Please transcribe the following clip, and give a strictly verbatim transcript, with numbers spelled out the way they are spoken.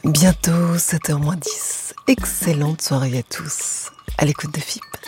Bientôt sept heures moins dix. Excellente soirée à tous. À l'écoute de F I P.